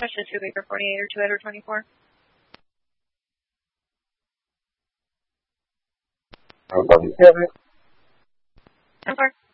push it 2 week or 48 or 2 out or 24? I'll probably 7. 10-4.